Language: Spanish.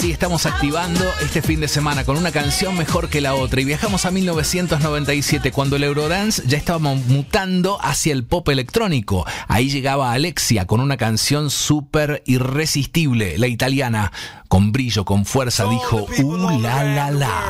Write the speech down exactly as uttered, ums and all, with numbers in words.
así estamos activando este fin de semana con una canción mejor que la otra y viajamos a mil novecientos noventa y siete cuando el Eurodance ya estaba mutando hacia el pop electrónico. Ahí llegaba Alexia con una canción súper irresistible. La italiana, con brillo, con fuerza, dijo "Uh, la, la, la".